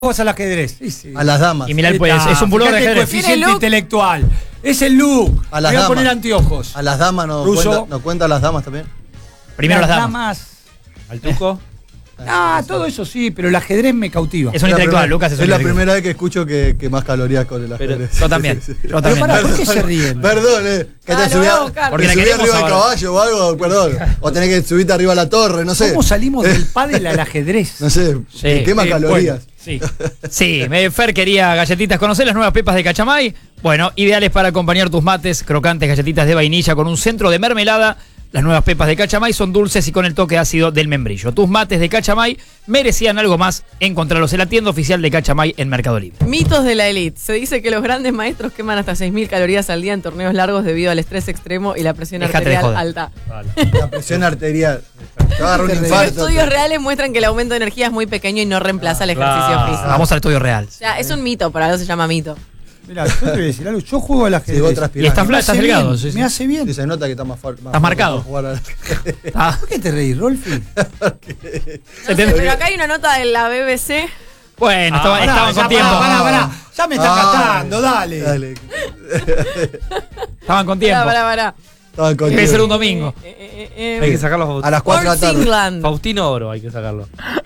Vos al ajedrez. Sí. A las damas. Y Milal pues, es un bulldog de ajedrez. Coeficiente intelectual. Es el look. A las Voy a damas. poner anteojos. A las damas no cuenta a las damas también. Primero las damas. ¿Al tuco? Todo eso sí, pero el ajedrez me cautiva. Es un intelectual, Lucas. Es la primera vez que escucho que más calorías con el ajedrez. Yo también. Sí. Yo también. Pero ¿por qué se ríen? Perdón, que te subí porque la subí queremos arriba del ahora. caballo o algo, perdón. O tenés que subirte arriba a la torre, no sé. ¿Cómo salimos del pádel al ajedrez? No sé, Sí. quema calorías. Sí. Sí, Fer quería galletitas. ¿Conocés las nuevas pepas de Cachamay? Bueno, ideales para acompañar tus mates, crocantes galletitas de vainilla con un centro de mermelada. Las nuevas pepas de Cachamay son dulces y con el toque ácido del membrillo. Tus mates de Cachamay merecían algo más. Encontralos en la tienda oficial de Cachamay en Mercado Libre. Mitos de la élite. Se dice que los grandes maestros queman hasta 6.000 calorías al día en torneos largos debido al estrés extremo y la presión Dejate de arterial joder. alta. La presión arterial. Te agarra un Los infarto. estudios reales muestran que el aumento de energía es muy pequeño y no reemplaza el ejercicio físico. Vamos al estudio real. O sea, es un mito, por algo se llama mito. Mirá, yo te voy a decir algo. Yo juego al Sí, vos ajedrez. transpirás. Y estás Me flaco, hace estás delgado. bien, Sí, sí. me hace bien. Sí, se nota que está más fuerte. Estás marcado. ¿Por qué te reís, Rolfi? No sé, pero acá hay una nota de la BBC. Bueno, estaban con tiempo. Pará. Ya me está catando, dale. Estaban con tiempo. Pará. Estaban con Debe ser tiempo. un domingo. Hay que sacarlo A las 4 de la Sports tarde. England. Faustino Oro, hay que sacarlo.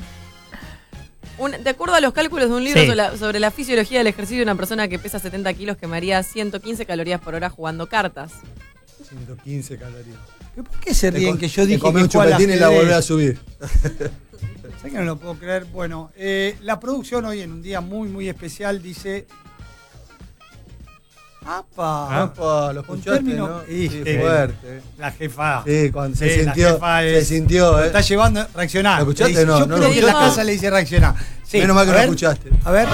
De acuerdo a los cálculos de un libro Sí. sobre la fisiología del ejercicio, una persona que pesa 70 kilos quemaría 115 calorías por hora jugando cartas. 115 calorías. ¿Pero por qué se ríen que yo Te dije comí un que juega al chupetín y la ajedrez? volví a subir. ¿Sabes que no lo puedo creer? Bueno, la producción hoy en un día muy, muy especial dice... ¡Apa! Apa, lo Con escuchaste, término- ¿no? Sí, Sí, fuerte. La jefa. Sí, cuando Sí, se la sintió, jefa se es- sintió, Lo está llevando a reaccionar. ¿Lo escuchaste? Le dice, No, yo no creo lo que en la escuché. casa le dice reaccionar. Sí, Menos mal que a lo ver, escuchaste. A ver.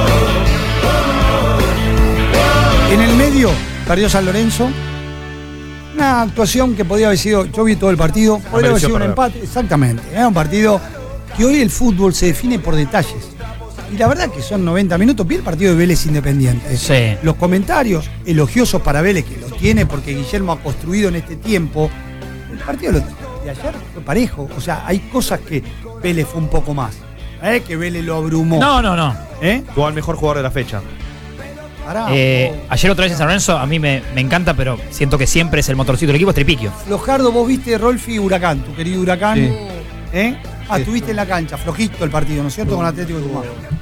En el medio, perdió San Lorenzo. Una actuación que podía haber sido, yo vi todo el partido, podría haber sido un empate, exactamente. Era un partido que hoy el fútbol se define por detalles. Y la verdad que son 90 minutos. Vi el partido de Vélez Independiente. Sí. Los comentarios elogiosos para Vélez, que lo tiene porque Guillermo ha construido en este tiempo. El partido de ayer fue parejo. O sea, hay cosas que Vélez fue un poco más. Que Vélez lo abrumó. No. Tuvo al mejor jugador de la fecha. Pará, Ayer otra vez en San Lorenzo, a mí me encanta, pero siento que siempre es el motorcito del equipo, es Tripiquio. Flojardo, vos viste Rolfi Huracán, tu querido Huracán. Sí. Sí. Estuviste en la cancha, flojito el partido, ¿no es cierto? Con Atlético de Tucumán.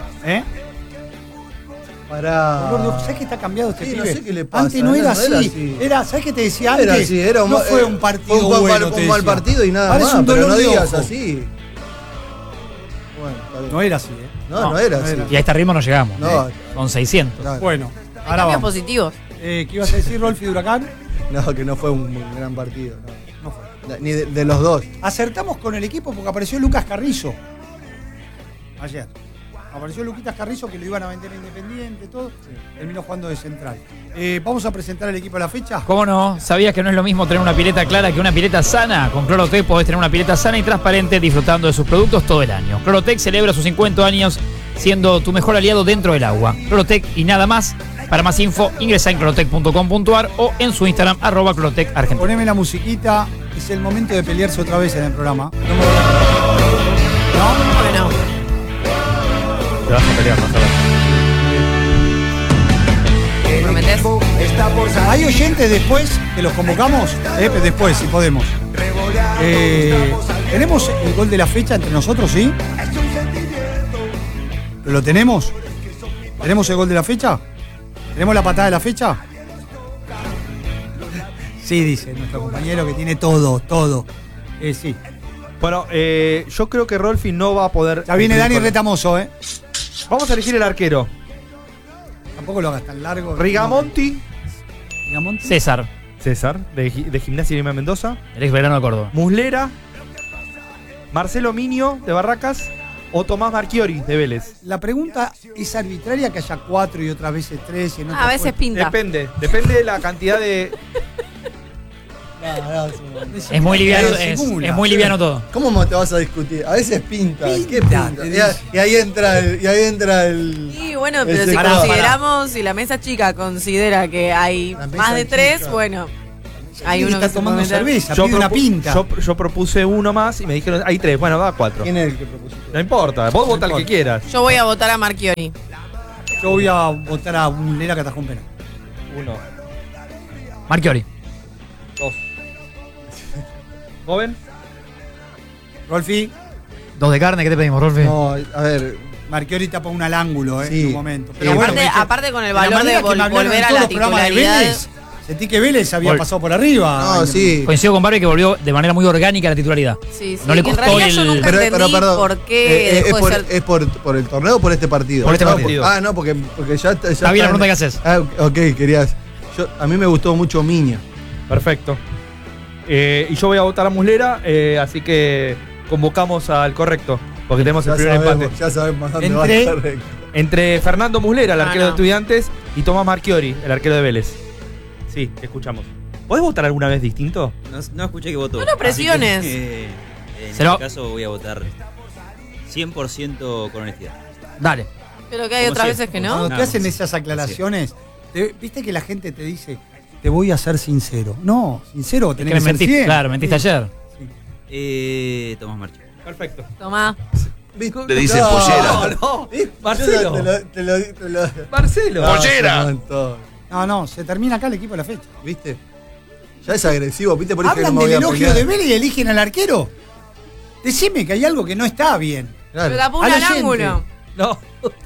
Pará. ¿Sabes que está cambiado este Sí, pibe? no sé qué le pasa, Antes no era no era así. así. ¿Sabes qué te decía antes? Era así, era un no mal- fue un partido fue un bueno, mal te mal decía. partido y nada Ahora es más, un pero dolor no de digas ojo. así. Bueno, está bien. No era así, No era así. Y a este ritmo no llegamos. No. Son 600. Claro. Bueno, Hay ahora cambios vamos. positivos. ¿Qué ibas a decir, Rolfi de Huracán? No, que no fue un gran partido. No fue. No. Ni de los dos. Acertamos con el equipo porque apareció Lucas Carrizo. Ayer. Apareció Luquitas Carrizo que lo iban a vender a Independiente, todo. Terminó jugando de central. Vamos a presentar el equipo a la fecha. ¿Cómo no? ¿Sabías que no es lo mismo tener una pileta clara que una pileta sana? Con Clorotec podés tener una pileta sana y transparente disfrutando de sus productos todo el año. Clorotec celebra sus 50 años siendo tu mejor aliado dentro del agua. Clorotec y nada más. Para más info, ingresa en clorotec.com.ar o en su Instagram, @clorotecargentina. Poneme la musiquita. Es el momento de pelearse otra vez en el programa. Bueno. Te vas a pelear, vas a ver. ¿Prometés? ¿Hay oyentes después que los convocamos? Después, si podemos. ¿Tenemos el gol de la fecha entre nosotros, sí? ¿Lo tenemos? ¿Tenemos el gol de la fecha? ¿Tenemos la patada de la fecha? Sí, dice nuestro compañero que tiene todo. Sí. Bueno, yo creo que Rolfi no va a poder. Ya viene Dani Retamoso, Vamos a elegir el arquero. Tampoco lo hagas tan largo. Rigamonti, Rigamonti. César, César, de Gimnasia y Grima Mendoza. el ex Belgrano de Córdoba. Muslera, Marcelo Minio, de Barracas. O Tomás Marchiori, de Vélez. La pregunta es arbitraria que haya 4 y otras veces 3 y en otras A veces pinta. Depende de la cantidad de. Es muy liviano, Simula. es muy liviano todo. ¿Cómo te vas a discutir? A veces pinta. ¿Qué Pinta, pinta? te Y, dice. y ahí entra el. Y bueno, pero Ese si pará, consideramos, si la mesa chica considera que hay La mesa más de 3, chica. bueno. Hay uno está que se tomando puede meter. cerveza, pide una pinta. Yo propuse uno más y me dijeron, hay 3, bueno, da 4. ¿Quién es el que propusiste? No importa, vos vota el que quieras. Yo voy a votar a Marchiori. Yo voy a votar a Muslera que atajó un penal. 1, Marchiori. 2. ¿Joven? Rolfi, 2 de carne, ¿qué te pedimos, Rolfi? No, a ver, Marchiori tapa una al ángulo, Sí. en un momento. Y Pero bueno, aparte, viste, aparte con el de la valor de manera que me hablaron volver en a todos la los programas de titularidad. Vélez, sentí que Vélez había Vol- pasado por arriba. no, sí. Coincido con Barbie que volvió de manera muy orgánica a la titularidad. Sí, sí. No le que en costó realidad yo el- nunca entendí perdón. por qué ¿Es, dejó por, de ser. ¿Es por el torneo o por este partido? Por este No, partido. Ah, no, porque ya está. Está bien la pregunta que haces. Ah, ok, querías. A mí me gustó mucho Miña. Perfecto. Y yo voy a votar a Muslera, así que convocamos al correcto, porque tenemos el primer empate. Ya sabemos dónde Entre- va a estar. Entre Fernando Muslera, el arquero no. de Estudiantes, y Tomás Marchiori, el arquero de Vélez. Sí, te escuchamos. ¿Podés votar alguna vez distinto? No escuché que votó. No lo presiones. Así que, en Se lo- este caso voy a votar 100% con honestidad. Dale. Pero que hay Como otras siempre. veces que Cuando no. te hacen esas aclaraciones, viste que la gente te dice, te voy a ser sincero. No, sincero, Es tenés que que me ser mentiste, 100. claro, mentiste ayer. Tomás Marchi. Perfecto. Tomá. Le dicen pollera. No, Te Marcelo. lo. Marcelo. Pollera. No, se termina acá el equipo de la fecha. ¿Viste? Ya es agresivo, ¿viste? Por eso que no Hablan me del voy a elogio pelear. de Vélez y eligen al arquero. Decime que hay algo que no está bien. Claro. Pero tapó Al un al oyente. ángulo. No.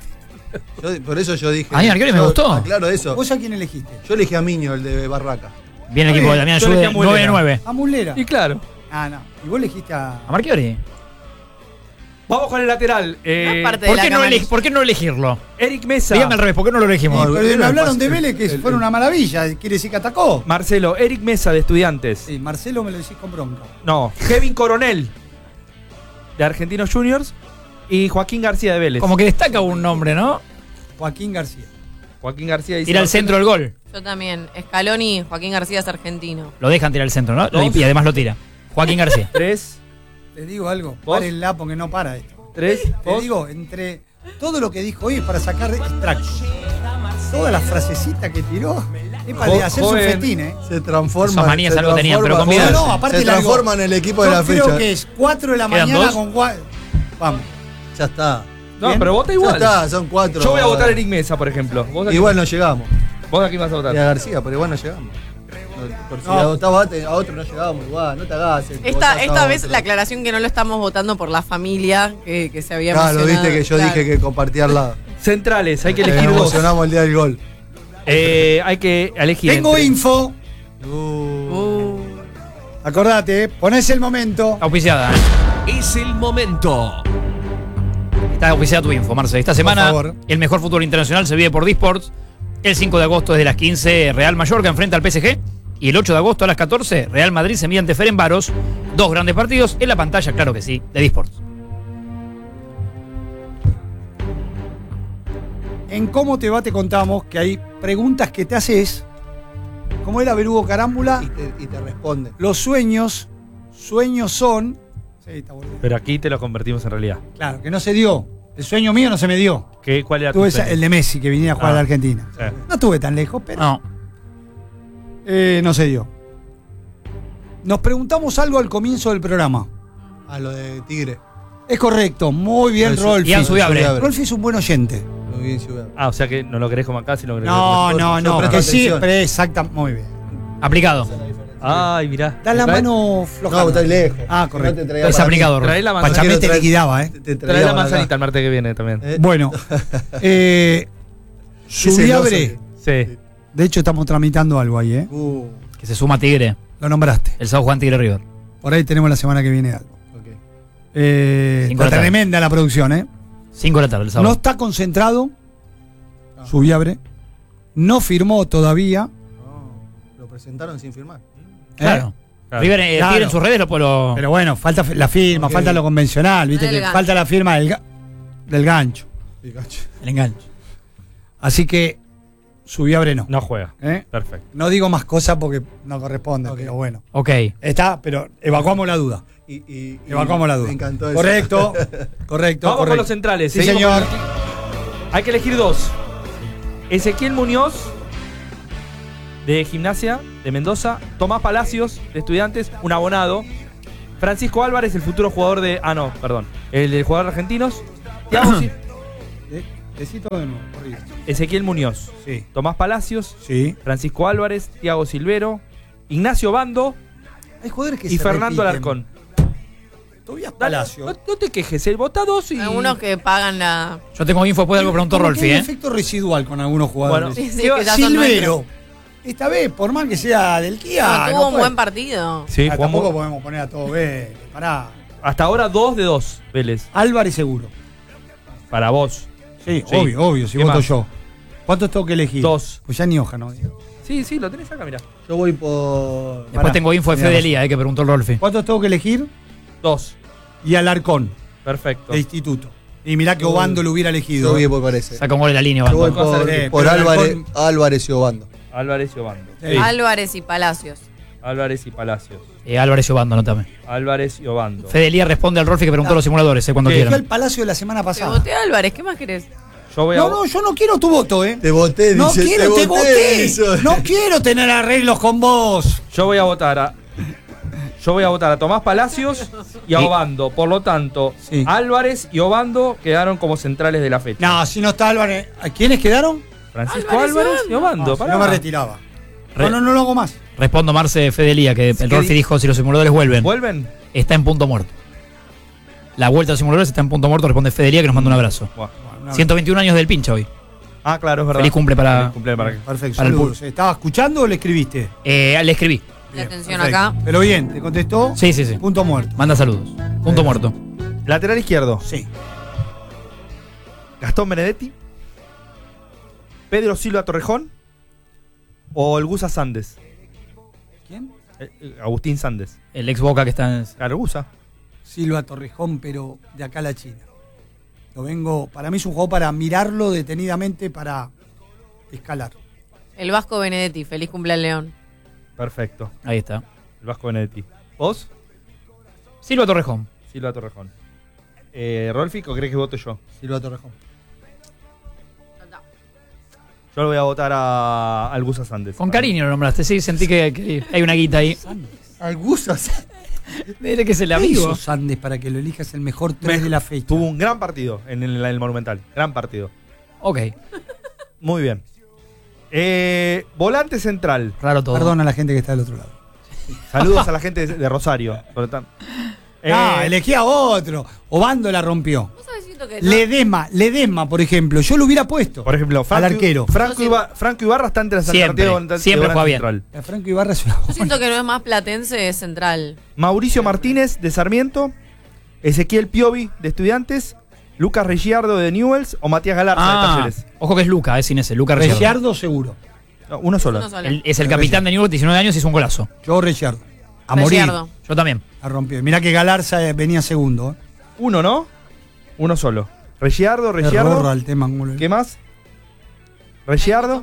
Por eso yo dije. A mí Marchiori me gustó. Claro, eso. ¿Vos a quién elegiste? Yo elegí a Miño, el de Barraca. Bien el equipo de Damián Yo elegí Ayude, a Muslera. 9-9. A Muslera. Y claro. Ah, no. Y vos elegiste a. ¿A Marchiori? Vamos con el lateral. No, aparte ¿Por de qué la no, camarilla. ¿Por qué no elegirlo? Eric Mesa. Dígame al revés, ¿por qué no lo elegimos? No, Pero era me hablaron el de pase- Vélez que el- fueron una maravilla. Quiere decir que atacó. Marcelo, Eric Mesa de Estudiantes. Sí, Marcelo me lo decís con bronca. No, Kevin Coronel de Argentinos Juniors y Joaquín García de Vélez. Como que destaca un nombre, ¿no? Joaquín García. Joaquín García dice Tira al Marcelo. centro del gol. Yo también. Scaloni, Joaquín García es argentino. Lo dejan tirar al centro, ¿no? Dos. Y además lo tira. Joaquín García. 3, Te digo algo. ¿Vos? Párenla porque no para esto. 3, Te digo, entre todo lo que dijo hoy es para sacar extractos. Toda la frasecita que tiró es para Jo- hacer joven. su fetín, ¿eh? Se transforma. Esas manías se algo tenían, pero transforma- con vida. No, aparte se le digo, transforma en el equipo de yo la creo fecha. que es 4 de la ¿Quedan mañana dos? con Vamos. Ya está. No, Bien. pero vota Ya igual. está, son 4. Yo voy a votar a Eric Mesa, por ejemplo. ¿Vos a quién- Igual no llegamos. ¿Vos a quién vas a Y a votar? García, pero igual no llegamos. Por si No. votaba a otro no llegábamos igual, no te hagas. Esta vez la aclaración que no lo estamos votando por la familia que se había Claro, emocionado. viste que yo Claro. dije que compartía al lado. Centrales, hay que Nos elegir dos. emocionamos el día del gol. Hay que elegir. Tengo entre- info. Acordate, ponés el momento. Auspiciada. Es el momento. Está auspiciada tu info, Marce. Esta semana favor. el mejor fútbol internacional se vive por Disports. El 5 de agosto desde las 15 Real Mallorca enfrenta al PSG. Y el 8 de agosto a las 14 Real Madrid se mide ante Ferencváros. Dos grandes partidos en la pantalla, claro que sí, de Disports. En Cómo te va te contamos que hay preguntas que te haces. Como era Berugo Carámbula, Y te responde. los sueños son. Sí, está bueno. Pero aquí te lo convertimos en realidad. Claro, que no se dio. El sueño mío no se me dio. ¿Cuál era tu Tuve sueño? el de Messi, que viniera a jugar a la Argentina. Sí. No estuve tan lejos, pero No. no se dio. Nos preguntamos algo al comienzo del programa. A lo de Tigre. Es correcto, muy bien, Eso. Rolfi. Ian Subiabre. Rolfi es un buen oyente. Muy bien, Ciudad. O sea que no lo querés como acá, sino que lo No, Yo no, no, presto que atención. siempre, exacta, muy bien. Aplicado. Ay, mirá. Da la Trae- mano floja. No, estoy lejos. Ah, correcto. No te traía Es para aplicado, mí. Rolfi. Trae la manzanita. Pachamé te traer- liquidaba, ¿eh? Te Trae la para acá. manzanita el martes que viene también. Bueno, Subiabre. Sí. De hecho, estamos tramitando algo ahí, ¿eh? Que se suma Tigre. Lo nombraste. El sábado Juan Tigre River. Por ahí tenemos la semana que viene algo. Ok. Cinco de Está la tarde. tremenda la producción, ¿eh? 5 de la tarde el No sábado. está concentrado. Subiabre. No firmó todavía. No, lo presentaron sin firmar. Claro. Claro. River, Claro. Tigre en sus redes lo. Pero bueno, falta la firma, Ok. falta lo convencional, ¿viste? El Que gancho. falta la firma del gancho. El enganche. Así que Subiabre no. No juega. ¿Eh? Perfecto. No digo más cosas porque no corresponde, Ok. pero bueno. Ok. Está, pero evacuamos la duda. Y Evacuamos la duda. Me encantó eso. Correcto, correcto. Vamos con correcto. los centrales. Sí, Seguimos señor. con Hay que elegir dos. Ezequiel Muñoz de Gimnasia de Mendoza. Tomás Palacios, de Estudiantes, un abonado. Francisco Álvarez, el futuro jugador de... Ah, no, perdón. El de jugador de Argentinos. Thiago Decito de nuevo, corrido. Ezequiel Muñoz. Sí. Tomás Palacios. Sí. Francisco Álvarez. Thiago Silvero. Ignacio Bando. Hay jugadores que Y se Fernando repiten. Alarcón. Tobias Dale, Palacio. no te quejes, el votados y... Algunos que pagan la. Yo tengo info después de algo que preguntó Como que Rolfi, hay ¿eh? efecto residual con algunos jugadores. Bueno, Sí, sí, que ya son Silvero. Esta vez, por más que sea del Kia. No, tuvo un buen partido. Sí, Tampoco jugamos podemos poner a todo Vélez. Pará. hasta ahora 2 de 2, Vélez. Álvarez seguro. Para vos. Sí, Sí. obvio, si ¿Qué voto más? yo. ¿Cuántos tengo que elegir? 2. Pues ya ni hoja, ¿no? Sí, lo tenés acá, mirá. Yo voy por. Después Pará. tengo info de Mirá, Fede Lía, que preguntó el Rolfi. ¿Cuántos tengo que elegir? 2. Y Alarcón, Perfecto. de instituto. Y mirá que Obando lo hubiera elegido. Yo voy por ese. Saca un gol de la línea, Yo voy Bando. Bando. por Pero Álvarez, Alarcón- Álvarez y Obando. Álvarez y Obando. Sí. Álvarez y Palacios. Álvarez y Palacios. Álvarez y Obando, notame. Álvarez y Obando. Fede Lía responde al Rolfi que preguntó los simuladores, cuando ¿Qué? Fui al quieran. Palacio de la semana Te pasada. voté a Álvarez, ¿qué más querés? Yo voy a... No, yo no quiero tu voto, ¿eh? Te voté, No dice. quiero, te voté. eso. No quiero tener arreglos con vos. Yo voy a votar a Tomás Palacios y a Sí. Obando. Por lo tanto, Sí. Álvarez y Obando quedaron como centrales de la fecha. No, si no está Álvarez. ¿A quiénes quedaron? Francisco Álvarez y Álvarez y Obando. Si pará. no me retiraba. Re- No lo hago más. Respondo Marce Fede Lía, que el Rolfi dijo si los simuladores vuelven, ¿Vuelven? está en punto muerto. La vuelta a los simuladores está en punto muerto, responde Fede Lía, que nos manda un abrazo. Buah. 121 años del pincha hoy. Ah, claro, es verdad. Feliz cumple para- Feliz cumple para... Perfecto. Para el Saludos. ¿Estaba escuchando o le escribiste? Le escribí. La atención Perfecto. acá. Pero bien, ¿te contestó? Sí. Punto muerto. Manda saludos. Punto muerto. Lateral izquierdo. Sí. Gastón Benedetti. Pedro Silva Torrejón. O el Gusa Sandes. ¿Quién? Agustín Sandes. El ex Boca que está en... Claro, Gusa. Silva Torrejón, pero de acá a la China. Para mí es un juego para mirarlo detenidamente para escalar. El Vasco Benedetti, feliz cumpleaños León. Perfecto. Ahí está. El Vasco Benedetti. ¿Vos? Silva Torrejón. Silva Torrejón. ¿Rolfi o crees que voto yo? Silva Torrejón. Yo le voy a votar al Gusa Sandes. Con cariño lo nombraste, sí, sentí que hay una guita ahí. Algusas. Dile que es el ¿Qué amigo. hizo Sandes para que lo elijas el mejor 3 de la fecha? Tuvo un gran partido en el Monumental. Gran partido. Ok, Muy bien. Volante central. raro todo. Perdón a la gente que está del otro lado. Saludos a la gente de Rosario. Elegí a otro. Obando la rompió. ¿Vos sabés, Cito, que Ledesma, por ejemplo. Yo lo hubiera puesto. Por ejemplo, al arquero. Franco Ibarra está entre las Siempre, alternativas de siempre volante juega bien. central. La Franco Ibarra es una yo siento que no es más platense, es central. Mauricio Martínez de Sarmiento. Ezequiel Piovi de Estudiantes. Lucas Reggiardo de Newells o Matías Galarza de Talleres. Ojo que es Luca, sin ese. Luca Reciardo. Reciardo seguro. No, uno solo. Uno solo. Es el capitán de Newell's, 19 años y hizo un golazo. Yo Reciardo. A morir. Reciardo. Yo también. La rompió. Mirá que Galarza venía segundo. Uno, ¿no? Uno solo. Reggiardo. Error al tema. ¿Cómo lo- ¿Qué más? Reggiardo.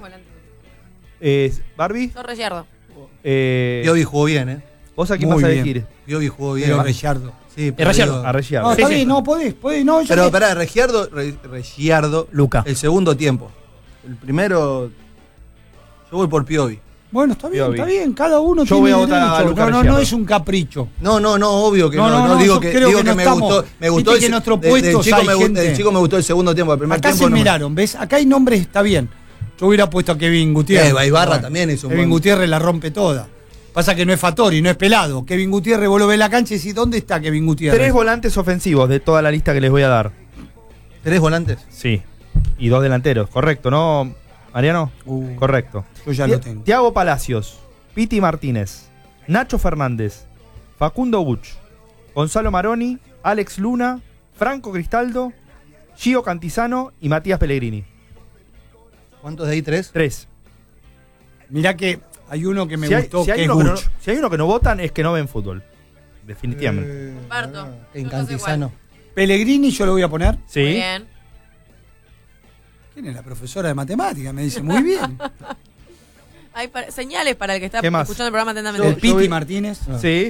Barbie. Sos Reciardo. Piovi jugó bien, ¿eh? ¿Vos a quién Muy vas a bien. elegir? Piovi jugó bien. Pero Reciardo. Sí, Reciardo. A Reggiardo. No, está Sí, bien, sí. no, podés. No, yo Pero te- esperá, Reggiardo, Luca. el segundo tiempo. El primero, yo voy por Piovi. Bueno, está bien, Piovi. está bien. Cada uno Yo tiene voy a votar a derecho. Luca No, no Reciardo. es un capricho. No, obvio que no. No, digo yo que, creo digo que que no me estamos. gustó. Me gustó Viste que en nuestros del puestos chico hay me, gente- del chico me gustó el segundo tiempo. El primer Acá tiempo se no me- miraron, ¿ves? Acá hay nombres, está bien. Yo hubiera puesto a Kevin Gutiérrez. Ibarra también hizo un Kevin buen- Gutiérrez la rompe toda. Pasa que no es Fattori, no es pelado. Kevin Gutiérrez, vos lo ves en la cancha y decís, ¿dónde está Kevin Gutiérrez? 3 volantes ofensivos de toda la lista que les voy a dar. 3 volantes. Sí. Y 2 delanteros. Correcto, ¿no, Mariano? Correcto. Yo ya lo tengo. Tiago Palacios. Piti Martínez. Nacho Fernández. Facundo Buch. Gonzalo Maroni. Alex Luna. Franco Cristaldo. Gio Cantizano y Matías Pellegrini. ¿Cuántos de ahí? 3. 3. Mirá que hay uno que me gustó, si hay que es uno que no, Buch. si hay uno que no votan es que no ven fútbol. Definitivamente. Parto. En Cantizano. Pellegrini yo lo voy a poner. Sí. Muy bien. ¿Quién es la profesora de matemáticas? Me dice, muy bien. Hay señales para el que está ¿Qué más? escuchando el programa atentamente. El Piti voy- Martínez. Sí.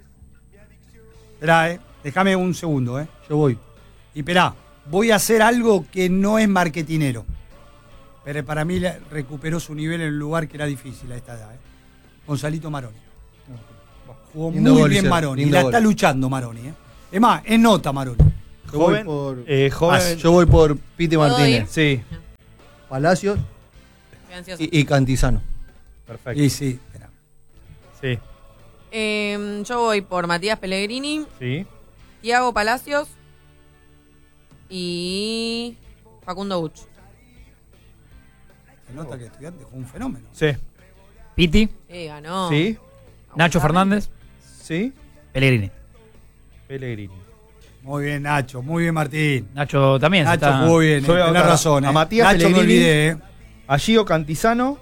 Esperá, déjame un segundo, Yo voy. Y esperá, voy a hacer algo que no es marketinero. Pero para mí recuperó su nivel en un lugar que era difícil a esta edad. Gonzalito Maroni. Jugó Lindo muy gol, bien Liceo, Maroni. lindo La gol. está luchando Maroni. Es más, es nota Maroni. Yo voy Joven, por, joven. yo voy por Piti ¿Puedo Martínez, Sí, Palacios Estoy ansiosa. y Cantizano. perfecto. Y sí, espera. Sí, Yo voy por Matías Pellegrini, sí. Tiago Palacios y Facundo Buch. Se nota que Estudiante fue un fenómeno. Sí, Piti, Ganó. sí, Nacho Fernández, sí. Pellegrini. Pellegrini. Muy bien, Nacho. Muy bien, Martín. Nacho también. se Nacho está- jugó bien. Yo voy a Tenés votar razón. a Matías Nacho me Pellegrini. olvidé. A Gio Cantizano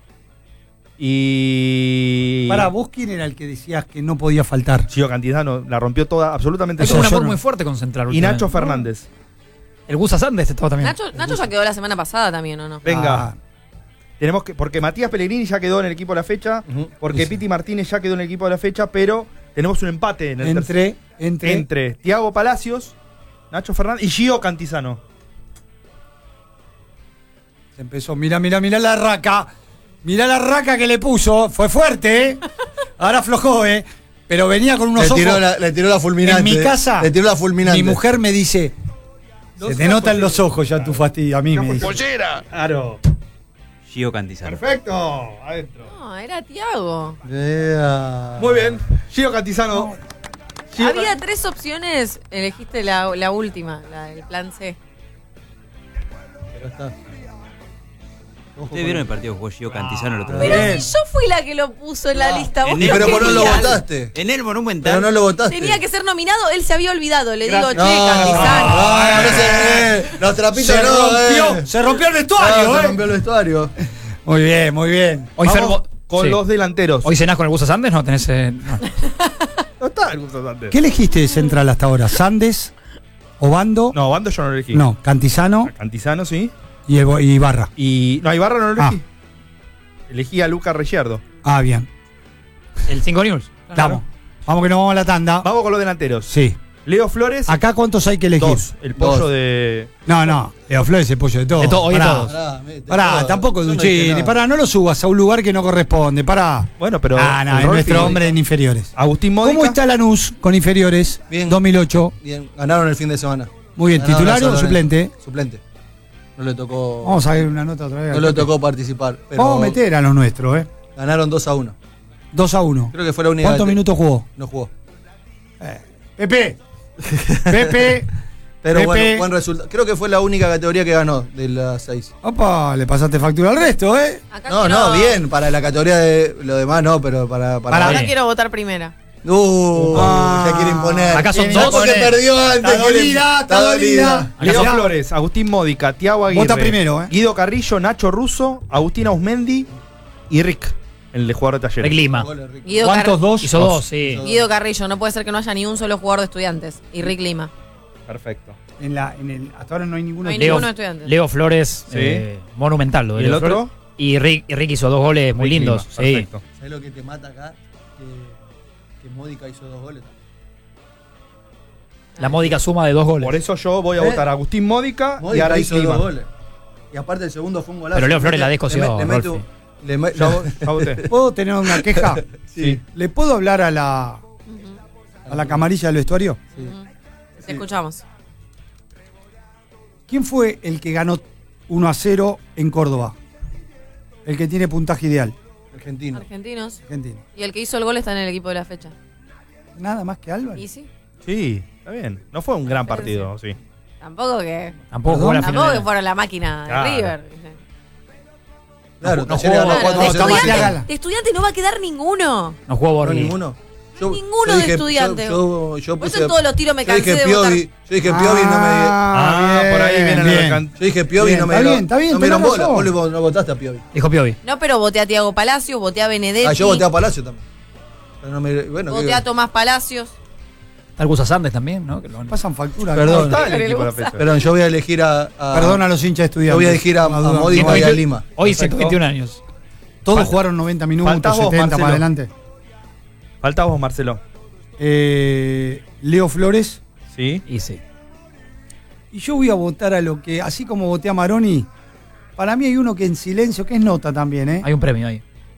y... Para vos, ¿quién era el que decías que no podía faltar? Gio Cantizano la rompió toda, absolutamente Es Eso como toda. un yo amor no- muy fuerte con Central. Y últimamente. Nacho Fernández. El Gusa Sandes estaba también. Nacho ya quedó la semana pasada también, ¿o no? Venga. Ah, Tenemos que, porque Matías Pellegrini ya quedó en el equipo de la fecha, Ujú. porque Sí. Piti Martínez ya quedó en el equipo de la fecha, pero tenemos un empate en el tercer- entre Tiago Palacios, Nacho Fernández y Gio Cantizano. Se empezó. Mirá la raca. Mirá la raca que le puso. Fue fuerte, ¿eh? Ahora aflojó, ¿eh? Pero venía con unos Le tiró, ojos. le tiró la fulminante. En mi casa, Le tiró la fulminante. mi mujer me dice: se te notan los ojos ya tu fastidio. A mí me dice. Claro. Gio Cantizano. Perfecto. Adentro. No, era Tiago. Vea. Muy bien. Gio Cantizano. Gio Había 3 opciones, elegiste la última, el plan C. Pero está. ¿Ustedes vieron el partido que jugó Gio Cantizano el otro Pero día? Bien. si yo fui la que lo puso en la lista, vos En no el- Pero por no lo querías. votaste. En el Monumental. Pero no lo votaste. Tenía que ser nominado, él se había olvidado. Le digo, che, No, Cantizano. los trapitos Se no, rompió, se rompió el vestuario, Se ¿eh? rompió el vestuario. Muy bien, muy bien. Hoy, Vamos Ferbo- con sí. los delanteros. Hoy cenás con el Gusa Sandes, no tenés. No. No está el Gusto Santos. ¿Qué elegiste de central hasta ahora? ¿Sandes? ¿Obando? No, Bando yo no lo elegí. No, Cantizano Cantizano sí. y Ibarra. Y. No, a Ibarra no lo elegí. Elegí a Luca Ricciardo. Ah, bien. El 5 News. Vamos. Vamos que nos vamos a la tanda. Vamos con los delanteros. Sí. Leo Flores. ¿Acá cuántos hay que elegir? 2. El pollo Dos. de. No. Leo Flores es el pollo de todos. De todo, hoy de Pará. todos. Pará, tampoco Duchini. Pará, no lo subas a un lugar que no corresponde. Pará. Bueno, pero. No, el es Rolfi- nuestro hombre en inferiores. Agustín Módica. ¿Cómo está Lanús con inferiores? Bien. 2008. Bien, ganaron el fin de semana. Muy bien, Ganaron ¿titular a o San Lorenzo. suplente? Suplente. No le tocó. Vamos a ver una nota otra vez. No le tocó participar. Pero Vamos a meter a los nuestros, ¿eh? Ganaron 2-1. 2-1. Creo que fue la única. ¿Cuántos minutos jugó? No jugó. Pepe. Pepe. Pero Pepe. bueno, buen resultado. Creo que fue la única categoría que ganó de las 6. Opa, le pasaste factura al resto, ¿eh? Acá No, quiero- no, bien. Para la categoría de lo demás, no, pero para. Ahora Sí. quiero votar primera. Ya quiere imponer. Acá son Ya dos. porque perdió antes. Está dolida, está dolida. Leo Mirá. Flores, Agustín Módica, Tiago Aguirre. Vota primero, ¿eh? Guido Carrillo, Nacho Russo, Agustín Ausmendi y Rick, el jugador de De Talleres. Clima. Guido, ¿Cuántos dos? Hizo dos, sí. Guido Carrillo, no puede ser que no haya ni un solo jugador de Estudiantes. Y Rick Lima. Perfecto. Hasta ahora no hay ninguno. No hay Leo, ninguno de Estudiantes. Leo Flores, Sí. monumental. Lo de ¿Y el Leo otro? Flores. Y Rick hizo 2 goles muy Rick lindos. Lima, Sí. Perfecto. ¿Sabes lo que te mata acá? Que Módica hizo 2 goles. La módica suma de 2 goles. Por eso yo voy a votar a Agustín Módica y a Módica Rick hizo Lima. 2 goles. Y aparte el segundo fue un golazo. Pero Leo Flores la Le descoció, mete Rolfi. Ya voté. ¿Puedo tener una queja? Sí. ¿Le puedo hablar a la camarilla del vestuario? Te escuchamos. ¿Quién fue el que ganó 1-0 en Córdoba? El que tiene puntaje ideal. Argentino. Argentinos. Argentino. Y el que hizo el gol está en el equipo de la fecha. Nada más que ¿Y Álvarez. sí? Sí, está bien. No fue un gran partido, sí. Tampoco que. Tampoco Perdón. jugó la Tampoco final. que fueron la máquina de Claro. River. Claro, No Talleres jugó. ganó Claro, 4-0. de Tomás estudiante, Gala. de estudiante no va a quedar ninguno. No jugó No, Borghi. ninguno. Ninguno de Estudiantes. Yo Por puse, eso en todos los tiros me yo dije cansé de votar. Piovi. Yo dije Piovi y no me. Ah, por ahí viene bien. la can- Yo dije Piovi y Bien, no me. está bien, está bien, no me tenés dieron bola. razón. Vos no votaste a Piovi. Dijo Piovi. No, pero voté a Tiago Palacios, voté a Benedetti. Yo voté a Palacio también. Pero no me. Bueno, voté a Tomás Palacios. Está el Gusa Sandes también, ¿no? Que lo- Pasan factura. Perdón. No está el Pero equipo de la le gusta. fecha. Perdón, yo voy a elegir a. Perdón a los hinchas de estudiantes. Yo voy a elegir a No duda. Módica y a Lima. Hoy Perfecto. 121 años. Todos Falta- jugaron 90 minutos, faltás vos, 70 Marcelo. para adelante. Falta vos, Marcelo. Leo Flores. Sí. Y sí. Y yo voy a votar a lo que, así como voté a Maroni, para mí hay uno que en silencio, que es nota también, ¿eh? Hay un premio ahí.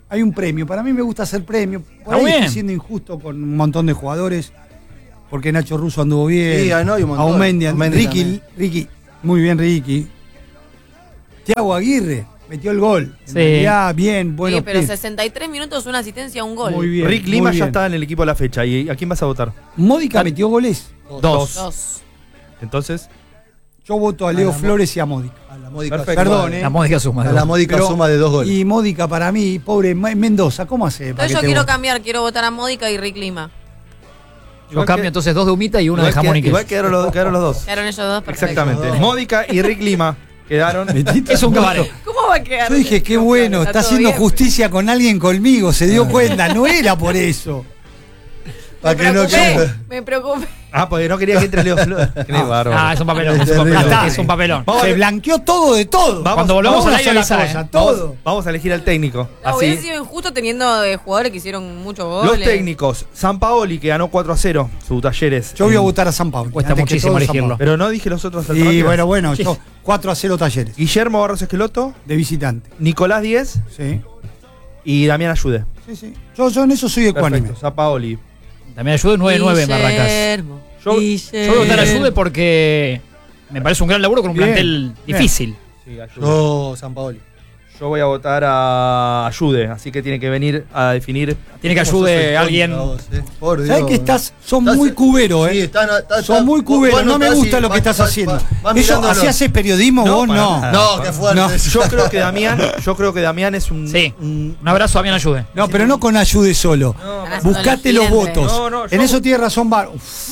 hay un premio. Para mí me gusta hacer premio. Por Está ahí bien. estoy siendo injusto con un montón de jugadores. Porque Nacho Russo anduvo bien. Sí, ganó y un montón. Aumendi, Aumendi también. Ricky, muy bien Ricky. Thiago Aguirre metió el gol. En Sí. realidad, bien, bueno. Sí, pero 63 minutos, una asistencia, un gol. Muy bien. Rick muy Lima bien. ya está en el equipo de la fecha. ¿Y a quién vas a votar? Módica metió goles. Dos. 2. Entonces, Yo voto a Leo Flores y a Módica. A la módica Perfecto. suma Perdón, de- La módica suma. A la módica Pero- suma de 2 goles. Y Módica para mí, pobre Mendoza, ¿cómo hace? para Entonces que yo te quiero vote? cambiar, quiero votar a Módica y Rick Lima. Yo cambio entonces 2 de humita y 1 de igual, jamón y queso. igual quedaron los dos. Quedaron ellos dos, perfecto. Exactamente. Módica y Rick Lima quedaron. Es un cabaret. ¿Cómo va a quedar? Yo dije, qué bueno, está todo haciendo bien. justicia con alguien conmigo, se dio cuenta, no era por eso. Para que no Me preocupé. Ah, porque no quería que entre Leo Flores. Qué bárbaro. Ah, es un papelón. Es un Ya papelón. está. Es un papelón. Vamos a Se ver. blanqueó todo de todo. Cuando volvamos Vamos al aire a una avisá, cosa, ¿eh? todo. Vamos a elegir al técnico. No, hubiera Así. sido injusto teniendo jugadores que hicieron muchos goles. Los técnicos. Sampaoli, que ganó 4-0 su Talleres. Yo voy a votar a San Pablo. Cuesta antes que muchísimo todo, San elegirlo. Pablo. Pero no dije los otros Y alternativas. bueno, yo 4-0 Talleres, Guillermo Barros Esqueloto, de visitante. Nicolás Díez Sí, y Damián Ayude. sí, sí. Yo en eso soy ecuánime. Perfecto. Sampaoli. También ayude 9-9 en Barracas. Yo- Yo voy a votar a Ayude porque me parece un gran laburo con un Bien, plantel bien. difícil. Sí, Ayude. Yo, San Paoli. Yo voy a votar a Ayude, así que tiene que venir a definir. Tiene que ¿Cómo sos ayude el a alguien. contra vos, por Dios. ¿Sabes que sos Estás- muy cubero, Sí, Sos muy cubero, no me gusta lo que estás haciendo. Eso, ¿así haces periodismo No, vos? para No. nada. No, qué fuerte. No. Yo creo que Damián es un. Sí. un- Un abrazo a Damián Ayude. No, pero no con ayude solo. Buscate los votos. No, En yo- eso tiene razón Bar.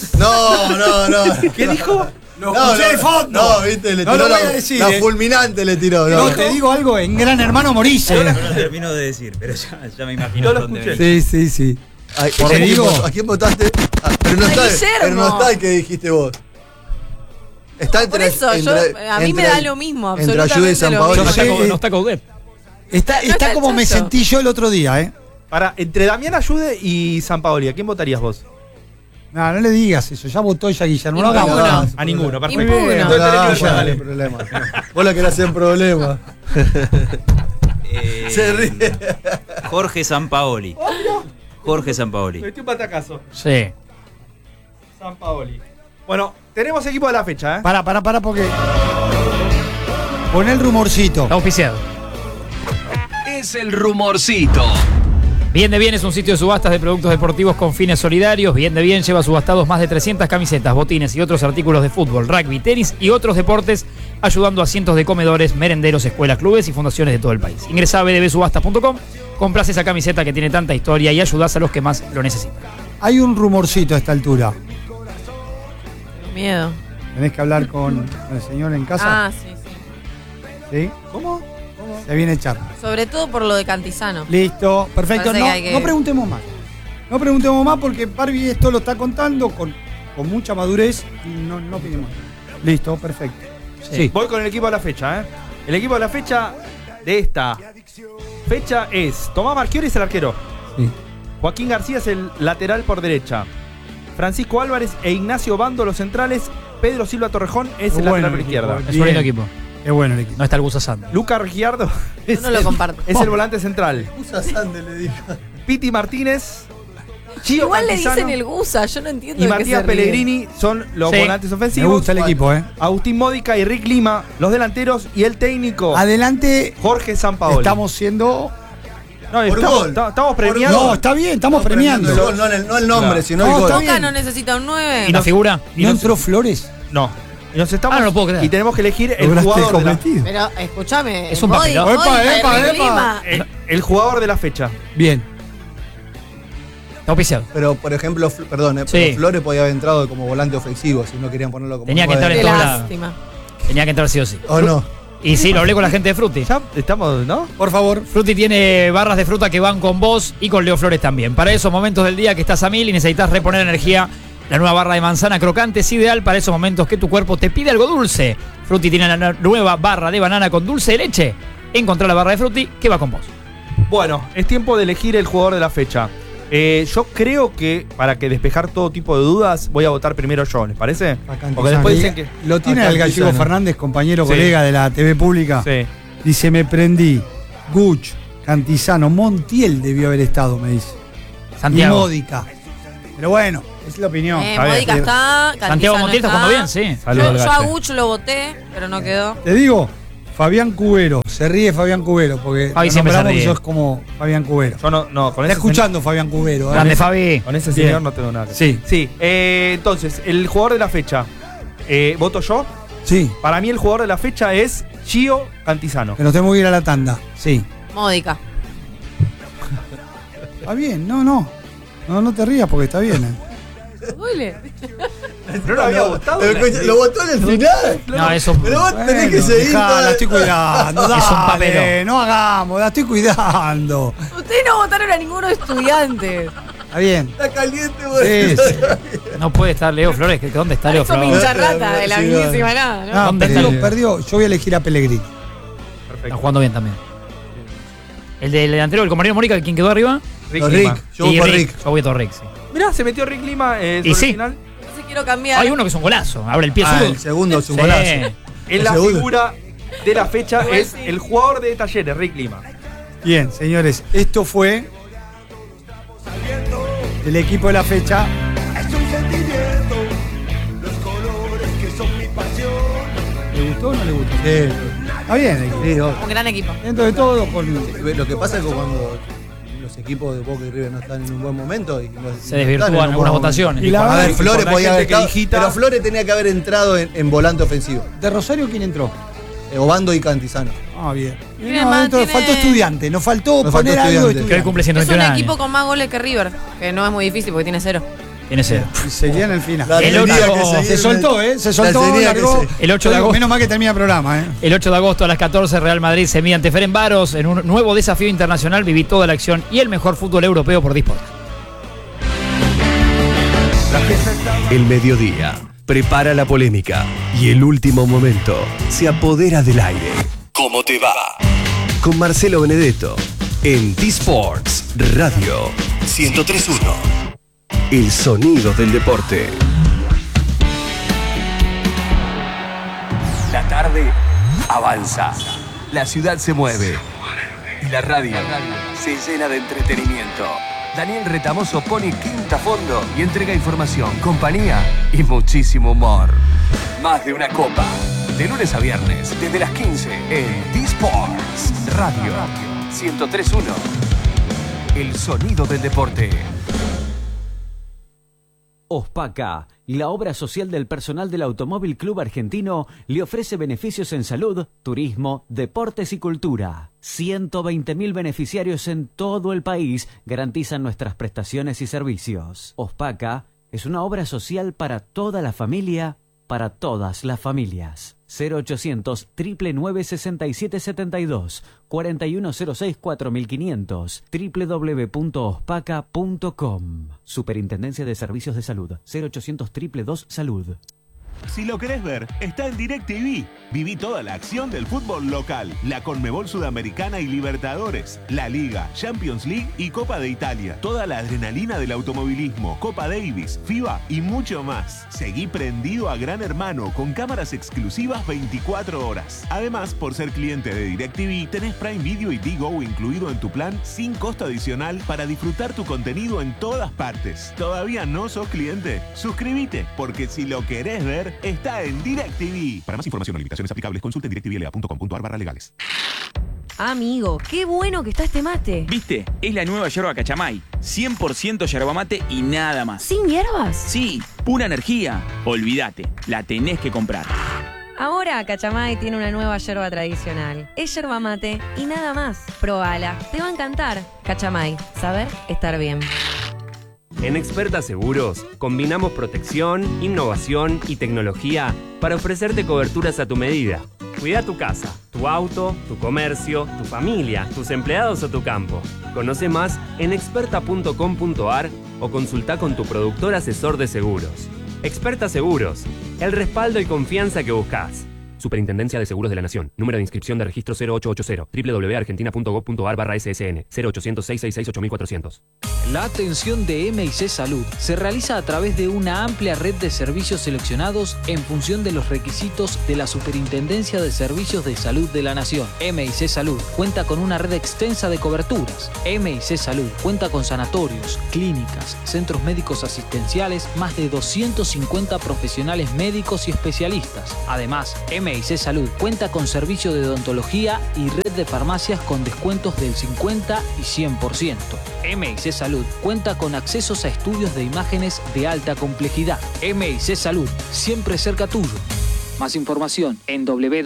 No. ¿Qué dijo? Lo escuché de fondo. No, viste, le No tiró lo voy la, a decir, la eh. fulminante le tiró. No, te digo algo, en Gran Hermano morís. No lo termino de decir, pero ya me imagino No lo dónde escuché. venís. Sí. ¿A digo? quién votaste? Ah, pero no A está, Guillermo. pero no está el que dijiste vos. Está Por eso, a mí me da lo mismo, Entre Ayude y absolutamente San lo Paolo. No mismo. está, sé, no está Coudet. Está está el como me Chacho. sentí yo el otro día, ¿eh? Entre Damián Ayude y Sampaoli, ¿a quién votarías vos? No le digas eso, ya votó ella Guillermo. No Ninguno. hagamos nada. A ninguno, perfecto. Impugno. Entonces No, tenés que ya, votar. dale problema. Vos la querés hacer problema. Se ríe. Jorge Sampaoli. Jorge Sampaoli. Metí un patacazo. Sí. Sampaoli. Bueno, tenemos equipo de la fecha, ¿eh? Para, porque. Pon el rumorcito. Está auspiciado. Es el rumorcito. Bien de Bien es un sitio de subastas de productos deportivos con fines solidarios. Bien de Bien lleva subastados más de 300 camisetas, botines y otros artículos de fútbol, rugby, tenis y otros deportes, ayudando a cientos de comedores, merenderos, escuelas, clubes y fundaciones de todo el país. Ingresa a bdbsubastas.com, compras esa camiseta que tiene tanta historia y ayudás a los que más lo necesitan. Hay un rumorcito a esta altura. Miedo. Tenés que hablar con el señor en casa. Ah, sí. ¿Sí? ¿Cómo? Se viene Charlie. Sobre todo por lo de Cantizano. Listo, perfecto. Parece No, que hay que- no preguntemos más. No preguntemos más porque Barbie esto lo está contando con mucha madurez y no pidemos. Listo, perfecto. Sí. Voy con el equipo de la fecha, ¿eh? El equipo de la fecha de esta fecha es Tomás Marchiori es el arquero. Sí. Joaquín García es el lateral por derecha. Francisco Álvarez e Ignacio Bando los centrales. Pedro Silva Torrejón es el lateral por izquierda. Es un lindo equipo. Es bueno el equipo. No está el Gusa Sand. Lucas Ricciardo Yo no lo comparto. es el volante central. Usa Sande, le dijo. Piti Martínez, Gio Igual le Cantizano dicen el Gusa, yo no entiendo y de qué Matías se ríe. Pellegrini son los Sí. volantes Me ofensivos. gusta el equipo, ¿eh? Agustín Módica y Rick Lima, los delanteros, y el técnico Adelante, Jorge Sampaoli. estamos siendo. No, Por estamos, gol. estamos premiando. No, está bien, estamos premiando. El gol, no el nombre, Claro. sino No, el está gol. bien. Boca no necesita un 9. ¿Y la figura? y ¿No nos- entró Flores? No. Y nos estamos. Ah, no lo puedo creer. Y tenemos que elegir el Lograste jugador, de la, cometido. Pero escúchame. Es un Modi- papelón. Modi Epa, y epa. Lima. el jugador de la fecha. Bien. Está auspiciado. Pero, por ejemplo, perdón, Sí. pero Flores podía haber entrado como volante ofensivo si no querían ponerlo como Tenía que nueve. entrar Qué en todos lados. lástima. Tenía que entrar sí o sí. ¿O no? Y sí, lo hablé con la gente de Frutti. Ya estamos, ¿no? Por favor. Frutti tiene barras de fruta que van con vos y con Leo Flores también. Para esos momentos del día que estás a 1000 y necesitas reponer energía, la nueva barra de manzana crocante es ideal para esos momentos que tu cuerpo te pide algo dulce. Frutti tiene la nueva barra de banana con dulce de leche. Encontrá la barra de Frutti que va con vos. Bueno, es tiempo de elegir el jugador de la fecha. Yo creo que para que despejar todo tipo de dudas, voy a votar primero yo, ¿les parece? Porque después dicen que. Lo tiene Acá el gallego Cantizano. Fernández, compañero, Sí. colega de la TV pública. Sí. Dice, me prendí. Guch, Cantizano, Montiel debió haber estado, me dice. Santiago. Y Módica. Pero bueno, es la opinión. Módica está. Cantizano Santiago Montiel está jugando bien, sí. Yo a Guch lo voté, pero no quedó. Te digo, Fabián Cubero. Se ríe Fabián Cubero, porque Fabi siempre se ríe. que sos como Fabián Cubero. Yo no, con Está ese escuchando Fabián Cubero. Grande Fabi. Con ese Bien. señor no tengo nada que decir. Sí. Sí, entonces, el jugador de la fecha. ¿Voto yo? Sí. Para mí el jugador de la fecha es Gio Cantizano. Que nos tenemos que ir a la tanda. Sí. Módica. Está bien, no te rías porque está bien. Huele. ¿No lo había votado? Lo votó en el final. No, eso. Pero vos tenés que seguir. La estoy cuidando. Es un Dale, papelón. no hagamos, la estoy cuidando. Ustedes no votaron a ninguno de estudiantes. Está bien. Está caliente, vos. Sí, sí. No puede estar Leo Flores. ¿Dónde está Leo Eso Flores? pincharrata de la Sí, mismísima nada, ¿no? No, ¿Dónde está el- perdió. Yo voy a elegir a Pellegrini. Está jugando bien también. El del delantero, el compañero Mónica, ¿quién quedó arriba? Rick Rick. Lima. Yo voy Y por Rick. Yo voy por Rick, sí. Mirá, se metió Rick Lima sobre Y sí. el final. Entonces quiero cambiar. Hay uno que es un golazo. Abre el pie Ah, zurdo. el segundo es un Sí. golazo. En la Seguro. figura de la fecha es el jugador de Talleres, Rick Lima. Bien, señores, esto fue el equipo de la fecha. ¿Le gustó o no le gustó? Sí. Está bien, Sí, Un gran equipo. dentro de todo, con Lo que pasa es que cuando los equipos de Boca y River no están en un buen momento y no Se están en desvirtúan un buen algunas momento. votaciones. Y la A verdad ver, que Flores con la podía haber gente que estado, digita- pero Flores tenía que haber entrado en volante ofensivo. ¿De Rosario quién entró? Obando y Cantizano. Ah, bien. Tiene No, más, dentro- tiene- faltó estudiante, nos faltó Nos poner faltó algo de estudiante. Que hoy cumple Es 121 un años. equipo con más goles que River, que no es muy difícil porque tiene 0. Tiene 0. Y seguía en el final. La El tenía otro- que seguir Se soltó, Se soltó, tenía que largó. seguir. El 8 de Oye, agosto. Menos mal que termina el programa, El 8 de agosto a las 14, Real Madrid se mide ante Ferencváros en un nuevo desafío internacional. Viví toda la acción y el mejor fútbol europeo por Disport. El mediodía prepara la polémica y el último momento se apodera del aire. ¿Cómo te va? Con Marcelo Benedetto en T-Sports Radio 103.1. El sonido del deporte. La tarde avanza. La ciudad se mueve. Y la radio se llena de entretenimiento. Daniel Retamoso pone quinta a fondo y entrega información, compañía y muchísimo humor. Más de una copa. De lunes a viernes, desde las 15 en D-Sports Radio 103.1. El sonido del deporte. Ospaca, la obra social del personal del Automóvil Club Argentino, le ofrece beneficios en salud, turismo, deportes y cultura. 120.000 beneficiarios en todo el país garantizan nuestras prestaciones y servicios. Ospaca es una obra social para toda la familia, para todas las familias. 0800 999 6772 4106 4500 www.ospaca.com. Superintendencia de Servicios de Salud. 0800 222 Salud. Si lo querés ver, está en DirecTV. Viví toda la acción del fútbol local, la Conmebol Sudamericana y Libertadores, la Liga, Champions League y Copa de Italia. Toda la adrenalina del automovilismo, Copa Davis, FIBA y mucho más. Seguí prendido a Gran Hermano con cámaras exclusivas 24 horas. Además, por ser cliente de DirecTV, tenés Prime Video y Digo incluido en tu plan sin costo adicional para disfrutar tu contenido en todas partes. ¿Todavía no sos cliente? Suscríbete, porque si lo querés ver, está en DirecTV. Para más información o limitaciones aplicables, consulte en directvla.com.ar/legales. Amigo, qué bueno que está este mate. ¿Viste? Es la nueva yerba Cachamay. 100% yerba mate y nada más. ¿Sin hierbas? Sí, pura energía. Olvídate, la tenés que comprar. Ahora Cachamay tiene una nueva yerba tradicional. Es yerba mate y nada más. Probala, te va a encantar. Cachamay, saber estar bien. En Experta Seguros combinamos protección, innovación y tecnología para ofrecerte coberturas a tu medida. Cuida tu casa, tu auto, tu comercio, tu familia, tus empleados o tu campo. Conoce más en experta.com.ar o consulta con tu productor asesor de seguros. Experta Seguros, el respaldo y confianza que buscas. Superintendencia de Seguros de la Nación. Número de inscripción de registro 0880 www.argentina.gov.ar/ssn 0800 666 8400. La atención de M&C Salud se realiza a través de una amplia red de servicios seleccionados en función de los requisitos de la Superintendencia de Servicios de Salud de la Nación. M&C Salud cuenta con una red extensa de coberturas. M&C Salud cuenta con sanatorios, clínicas, centros médicos asistenciales, más de 250 profesionales médicos y especialistas. Además, M&C Salud cuenta con servicio de odontología y red de farmacias con descuentos del 50 y 100%. M&C Salud cuenta con accesos a estudios de imágenes de alta complejidad. M&C Salud, siempre cerca tuyo. Más información en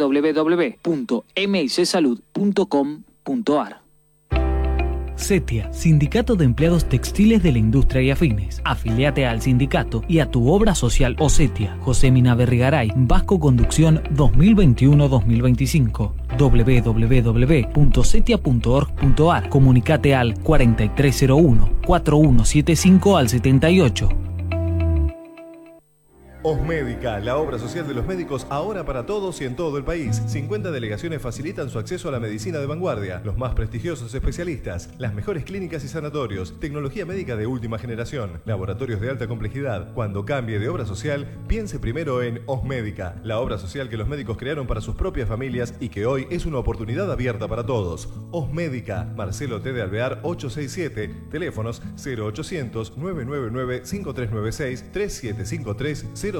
www.micsalud.com.ar. CETIA, Sindicato de Empleados Textiles de la Industria y Afines. Afiliate al sindicato y a tu obra social o CETIA. José Mina Berrigaray, Vasco Conducción 2021-2025. www.cetia.org.ar. Comunicate al 4301-4175 al 78. Osmédica, la obra social de los médicos ahora para todos y en todo el país. 50 delegaciones facilitan su acceso a la medicina de vanguardia, los más prestigiosos especialistas, las mejores clínicas y sanatorios, tecnología médica de última generación, laboratorios de alta complejidad. Cuando cambie de obra social, piense primero en Osmédica, la obra social que los médicos crearon para sus propias familias y que hoy es una oportunidad abierta para todos. Osmédica, Marcelo T. de Alvear 867, teléfonos 0800 999 5396 3753 0000.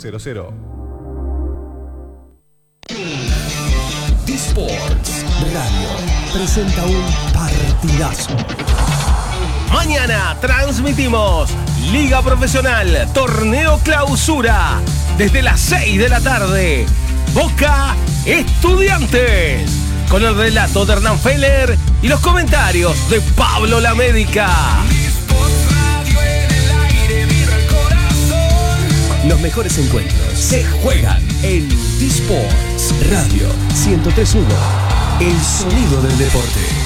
D-Sports Radio presenta un partidazo. Mañana transmitimos Liga Profesional, Torneo Clausura, desde las 6 de la tarde. Boca Estudiantes, con el relato de Hernán Feller y los comentarios de Pablo Lamédica. Los mejores encuentros se juegan en D-Sports Radio 103.1, el sonido del deporte.